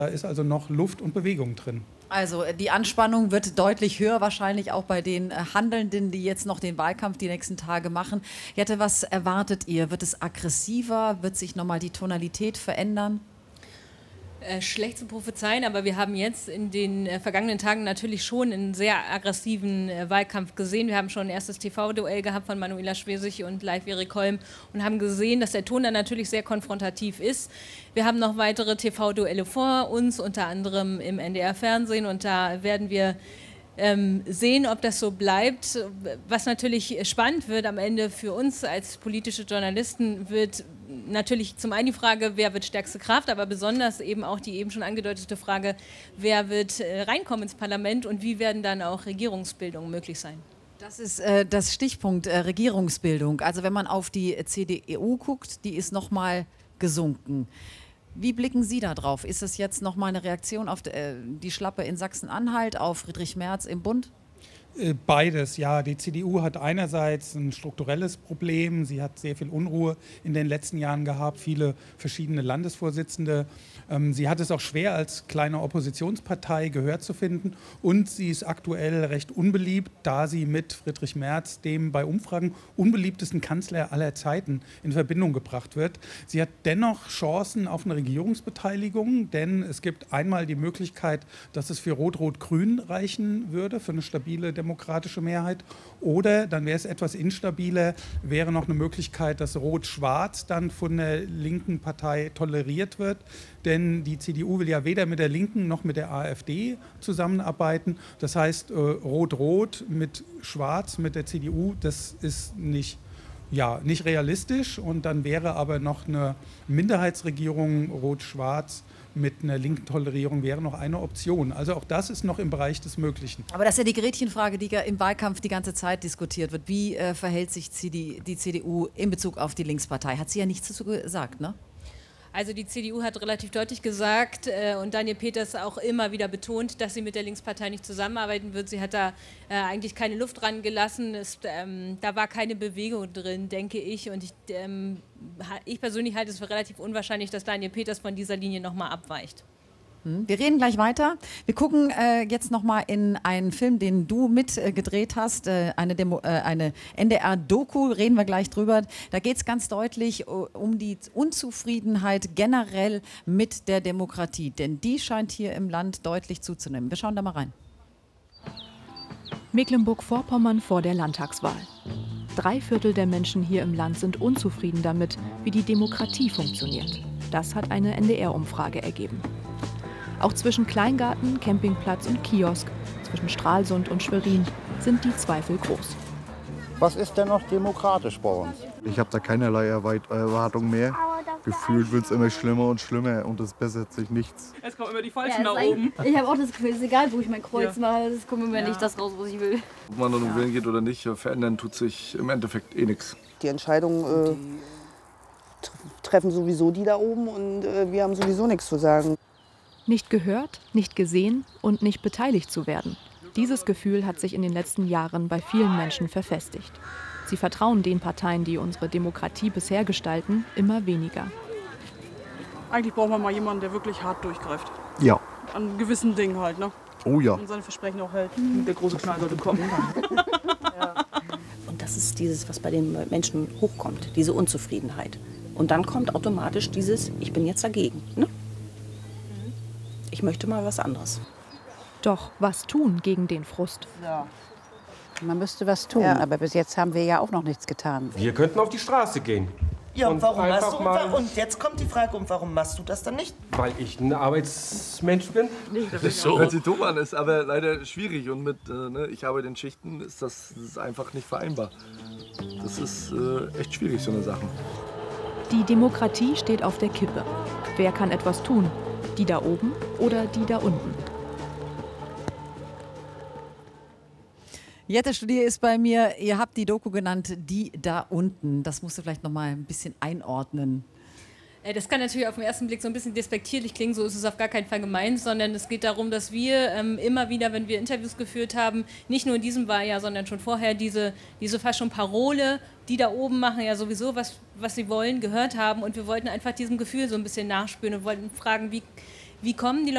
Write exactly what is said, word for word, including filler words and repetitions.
Da ist also noch Luft und Bewegung drin. Also die Anspannung wird deutlich höher, wahrscheinlich auch bei den Handelnden, die jetzt noch den Wahlkampf die nächsten Tage machen. Jette, was erwartet ihr? Wird es aggressiver? Wird sich nochmal die Tonalität verändern? Äh, schlecht zu prophezeien, aber wir haben jetzt in den äh, vergangenen Tagen natürlich schon einen sehr aggressiven äh, Wahlkampf gesehen. Wir haben schon ein erstes T V-Duell gehabt von Manuela Schwesig und Leif Erik Holm und haben gesehen, dass der Ton dann natürlich sehr konfrontativ ist. Wir haben noch weitere T V-Duelle vor uns, unter anderem im N D R-Fernsehen, und da werden wir Ähm, sehen, ob das so bleibt. Was natürlich spannend wird am Ende für uns als politische Journalisten, wird natürlich zum einen die Frage, wer wird stärkste Kraft, aber besonders eben auch die eben schon angedeutete Frage, wer wird äh, reinkommen ins Parlament und wie werden dann auch Regierungsbildungen möglich sein. Das ist äh, das Stichpunkt äh, Regierungsbildung. Also wenn man auf die C D U guckt, die ist noch mal gesunken. Wie blicken Sie da drauf? Ist es jetzt noch mal eine Reaktion auf die Schlappe in Sachsen-Anhalt, auf Friedrich Merz im Bund? Beides, ja. Die C D U hat einerseits ein strukturelles Problem. Sie hat sehr viel Unruhe in den letzten Jahren gehabt, viele verschiedene Landesvorsitzende. Sie hat es auch schwer, als kleine Oppositionspartei Gehör zu finden. Und sie ist aktuell recht unbeliebt, da sie mit Friedrich Merz, dem bei Umfragen unbeliebtesten Kanzler aller Zeiten, in Verbindung gebracht wird. Sie hat dennoch Chancen auf eine Regierungsbeteiligung, denn es gibt einmal die Möglichkeit, dass es für Rot-Rot-Grün reichen würde, für eine stabile demokratische Mehrheit. Oder, dann wäre es etwas instabiler, wäre noch eine Möglichkeit, dass Rot-Schwarz dann von der linken Partei toleriert wird. Denn die C D U will ja weder mit der Linken noch mit der AfD zusammenarbeiten. Das heißt, Rot-Rot mit Schwarz, mit der C D U, das ist nicht, ja, nicht realistisch. Und dann wäre aber noch eine Minderheitsregierung Rot-Schwarz mit einer linken Tolerierung wäre noch eine Option. Also auch das ist noch im Bereich des Möglichen. Aber das ist ja die Gretchenfrage, die im Wahlkampf die ganze Zeit diskutiert wird. Wie äh, verhält sich die, die C D U in Bezug auf die Linkspartei? Hat sie ja nichts dazu gesagt, ne? Also die C D U hat relativ deutlich gesagt äh, und Daniel Peters auch immer wieder betont, dass sie mit der Linkspartei nicht zusammenarbeiten wird. Sie hat da äh, eigentlich keine Luft dran gelassen. Es, ähm, da war keine Bewegung drin, denke ich. Und ich, ähm, ich persönlich halte es für relativ unwahrscheinlich, dass Daniel Peters von dieser Linie nochmal abweicht. Wir reden gleich weiter. Wir gucken äh, jetzt noch mal in einen Film, den du mitgedreht äh, hast, äh, eine, Demo, äh, eine N D R-Doku, reden wir gleich drüber. Da geht es ganz deutlich uh, um die Unzufriedenheit generell mit der Demokratie, denn die scheint hier im Land deutlich zuzunehmen. Wir schauen da mal rein. Mecklenburg-Vorpommern vor der Landtagswahl. Drei Viertel der Menschen hier im Land sind unzufrieden damit, wie die Demokratie funktioniert. Das hat eine N D R-Umfrage ergeben. Auch zwischen Kleingarten, Campingplatz und Kiosk, zwischen Stralsund und Schwerin, sind die Zweifel groß. Was ist denn noch demokratisch bei uns? Ich habe da keinerlei Erwartung mehr. Gefühlt wird es immer schlimmer und schlimmer und es bessert sich nichts. Es kommen immer die Falschen ja, nach oben. Ich habe auch das Gefühl, es ist egal, wo ich mein Kreuz ja. mache, es kommt immer ja. nicht das raus, was ich will. Ob man dann um Wählen geht oder nicht, verändern tut sich im Endeffekt eh nichts. Die Entscheidungen äh, treffen sowieso die da oben und äh, wir haben sowieso nichts zu sagen. Nicht gehört, nicht gesehen und nicht beteiligt zu werden. Dieses Gefühl hat sich in den letzten Jahren bei vielen Menschen verfestigt. Sie vertrauen den Parteien, die unsere Demokratie bisher gestalten, immer weniger. Eigentlich braucht man mal jemanden, der wirklich hart durchgreift. Ja. An gewissen Dingen halt, ne? Oh ja. Und seine Versprechen auch hält. Der große Knall sollte kommen. Ja. Und das ist dieses, was bei den Menschen hochkommt, diese Unzufriedenheit. Und dann kommt automatisch dieses, ich bin jetzt dagegen, ne? Ich möchte mal was anderes. Doch was tun gegen den Frust? Ja. Man müsste was tun, ja. aber bis jetzt haben wir ja auch noch nichts getan. Wir könnten auf die Straße gehen. Ja, und, und warum machst du, mal und jetzt kommt die Frage, und warum machst du das dann nicht? Weil ich ein Arbeitsmensch bin. Nee, das ist so. Hört sich dumm an, ist aber leider schwierig. Und mit, äh, ne, ich arbeite in Schichten, ist das, das ist einfach nicht vereinbar. Das ist äh, echt schwierig, so eine Sache. Die Demokratie steht auf der Kippe. Wer kann etwas tun? Die da oben oder die da unten? Jette Studier ist bei mir. Ihr habt die Doku genannt, die da unten. Das musst du vielleicht noch mal ein bisschen einordnen. Das kann natürlich auf den ersten Blick so ein bisschen despektierlich klingen, so ist es auf gar keinen Fall gemeint, sondern es geht darum, dass wir ähm, immer wieder, wenn wir Interviews geführt haben, nicht nur in diesem Wahljahr, sondern schon vorher diese, diese fast schon Parole, die da oben machen ja sowieso, was, was sie wollen, gehört haben. Und wir wollten einfach diesem Gefühl so ein bisschen nachspüren und wollten fragen, wie, wie kommen die Leute